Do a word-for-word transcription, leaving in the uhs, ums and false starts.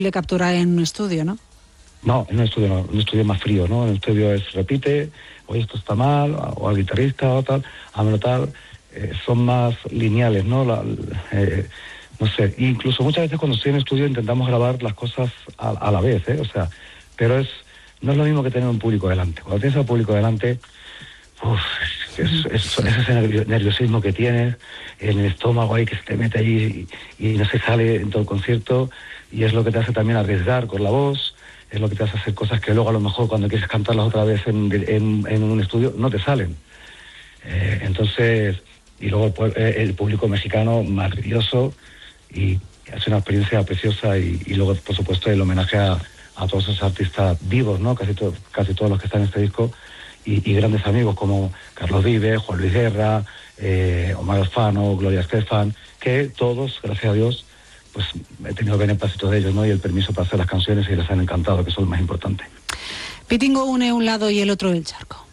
Le captura en un estudio, ¿no? No, en un estudio no, un estudio más frío, ¿no? En un estudio es repite, oye, esto está mal, o al guitarrista o tal, hámelo tal, eh, son más lineales, ¿no? La, eh, no sé, incluso muchas veces cuando estoy en estudio intentamos grabar las cosas a, a la vez, ¿eh? O sea, pero es no es lo mismo que tener un público delante. Cuando tienes al público delante, uf, es, es, es ese nerviosismo que tienes en el estómago ahí que se te mete ahí y, y no se sale en todo el concierto, y es lo que te hace también arriesgar con la voz, es lo que te hace hacer cosas que luego a lo mejor cuando quieres cantarlas otra vez en, en, en un estudio no te salen. Eh, entonces, y luego el, el público mexicano maravilloso, y es una experiencia preciosa, y, y luego por supuesto el homenaje a, a todos esos artistas vivos, ¿no? Casi, to, casi todos los que están en este disco, y, y grandes amigos como Carlos Vives, Juan Luis Guerra, eh, Omar Alfano, Gloria Estefan, que todos, gracias a Dios, pues he tenido el beneplácito de ellos, ¿no? Y el permiso para hacer las canciones, y les han encantado, que eso es lo más importante. Pitingo une un lado y el otro del charco.